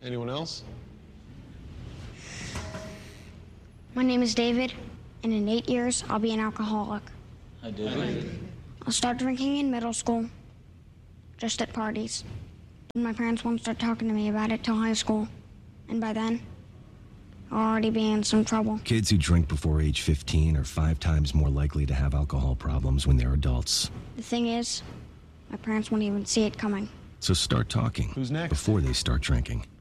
Anyone else? My name is David, and in 8 years, I'll be an alcoholic. Hi, David. I'll start drinking in middle school, just at parties. And my parents won't start talking to me about it till high school. And by then, I'll already be in some trouble. Kids who drink before age 15 are 5 times more likely to have alcohol problems when they're adults. The thing is, my parents won't even see it coming. So start talking Who's next? before they start drinking.